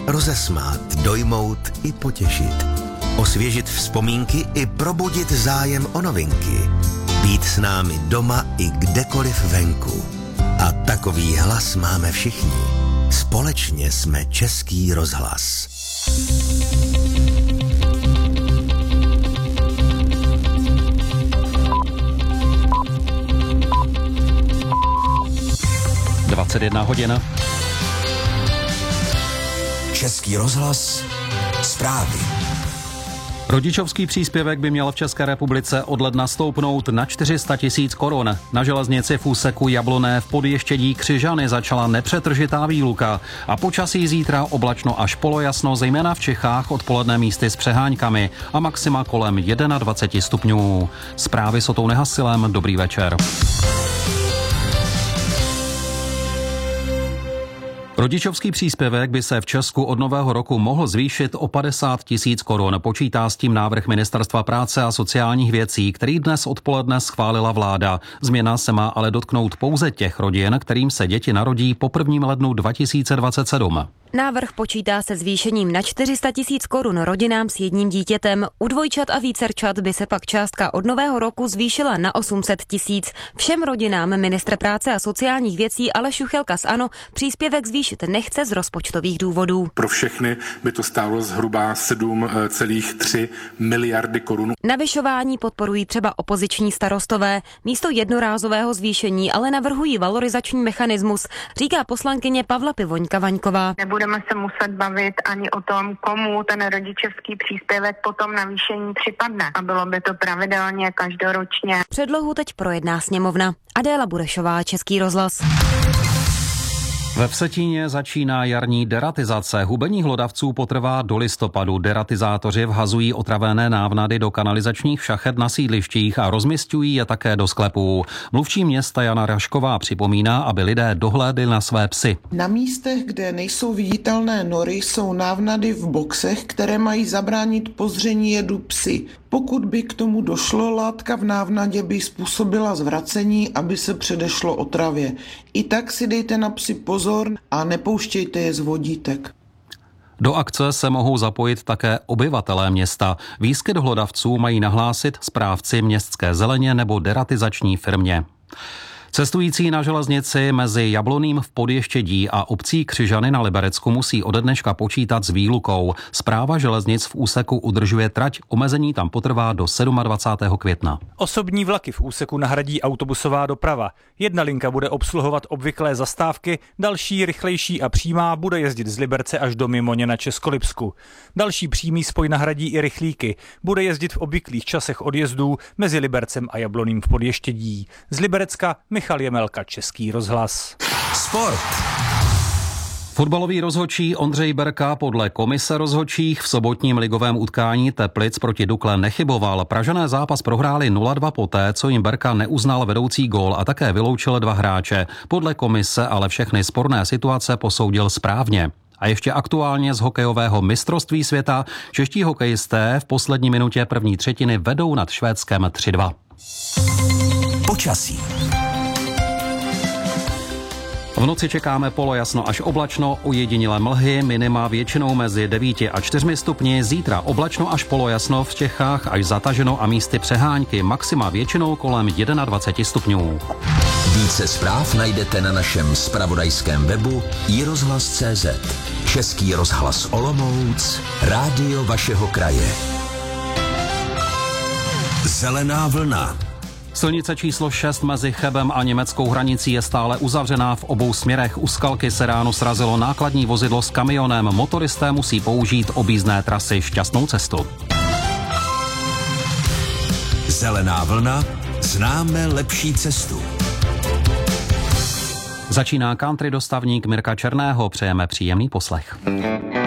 rozesmát, dojmout i potěšit. Osvěžit vzpomínky i probudit zájem o novinky. Být s námi doma i kdekoliv venku. A takový hlas máme všichni. Společně jsme Český rozhlas. (21:00). Český rozhlas. Zprávy. Rodičovský příspěvek by měl v České republice od ledna stoupnout na 400 000 korun. Na železnici v úseku Jabloné v Podještědí Křižany začala nepřetržitá výluka a počasí zítra oblačno až polojasno, zejména v Čechách odpoledne místy s přeháňkami a maxima kolem 21 stupňů. Zprávy s Otou Nehasilem, dobrý večer. Rodičovský příspěvek by se v Česku od nového roku mohl zvýšit o 50 000 korun. Počítá s tím návrh Ministerstva práce a sociálních věcí, který dnes odpoledne schválila vláda. Změna se má ale dotknout pouze těch rodin, kterým se děti narodí po 1. lednu 2027. Návrh počítá se zvýšením na 400 000 korun rodinám s jedním dítětem. U dvojčat a vícerčat by se pak částka od nového roku zvýšila na 800 000. Všem rodinám ministr práce a sociálních věcí Aleš Juchelka z ANO příspěvek zvýšit nechce z rozpočtových důvodů. Pro všechny by to stálo zhruba 7,3 miliardy korun. Navyšování podporují třeba opoziční starostové. Místo jednorázového zvýšení ale navrhují valorizační mechanismus, říká poslankyně Pavla Pivoňka-Vaňková. Nebudeme se muset bavit ani o tom, komu ten rodičovský příspěvek potom navýšení připadne. A bylo by to pravidelně každoročně. Předlohu teď projedná sněmovna. Adéla Burešová, Český rozhlas. Ve Vsetíně začíná jarní deratizace. Hubení hlodavců potrvá do listopadu. Deratizátoři vhazují otravené návnady do kanalizačních šachet na sídlištích a rozmisťují je také do sklepů. Mluvčí města Jana Rašková připomíná, aby lidé dohlédli na své psy. Na místech, kde nejsou viditelné nory, jsou návnady v boxech, které mají zabránit pozření jedu psy. Pokud by k tomu došlo, látka v návnadě by způsobila zvracení, aby se předešlo otravě. I tak si dejte na psy pozor a nepouštějte je z vodítek. Do akce se mohou zapojit také obyvatelé města. Výskyt hlodavců mají nahlásit správci městské zeleně nebo deratizační firmě. Cestující na železnici mezi Jabloným v Podještědí a obcí Křižany na Liberecku musí ode dneška počítat s výlukou. Správa železnic v úseku udržuje trať, omezení tam potrvá do 27. května. Osobní vlaky v úseku nahradí autobusová doprava. Jedna linka bude obsluhovat obvyklé zastávky, další, rychlejší a přímá bude jezdit z Liberce až do Mimoně na Českolipsku. Další přímý spoj nahradí i rychlíky. Bude jezdit v obvyklých časech odjezdů mezi Libercem a Jabloným v Podještědí. Z Liberecka Michal Jemelka, Český rozhlas. Sport. Fotbalový rozhodčí Ondřej Berka podle komise rozhodčích v sobotním ligovém utkání Teplic proti Dukle nechyboval. Pražané zápas prohráli 0-2 poté, co jim Berka neuznal vedoucí gól a také vyloučil 2 hráče. Podle komise ale všechny sporné situace posoudil správně. A ještě aktuálně z hokejového mistrovství světa čeští hokejisté v poslední minutě první třetiny vedou nad Švédskem 3-2. Počasí. V noci čekáme polojasno až oblačno, ojedinělé mlhy, minima většinou mezi 9 a 4 stupni, zítra oblačno až polojasno, v Čechách až zataženo a místy přehánky, maxima většinou kolem 21 stupňů. Více zpráv najdete na našem zpravodajském webu iRozhlas.cz. Český rozhlas Olomouc, rádio vašeho kraje. Zelená vlna. Silnice číslo 6 mezi Chebem a německou hranicí je stále uzavřená v obou směrech. U Skalky se ráno srazilo nákladní vozidlo s kamionem. Motoristé musí použít objízdné trasy. Šťastnou cestu. Zelená vlna. Známe lepší cestu. Začíná country dostavník Mirka Černého. Přejeme příjemný poslech.